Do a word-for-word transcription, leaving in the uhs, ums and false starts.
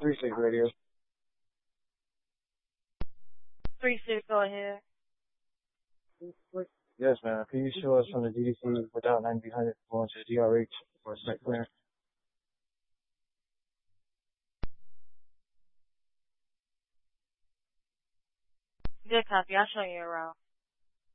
Three Six Radio. Three Six, go ahead. Yes, man. Can you show us from the D D C without ninety hundred going to the D R H for a site clearance? Good copy. I'll show you around.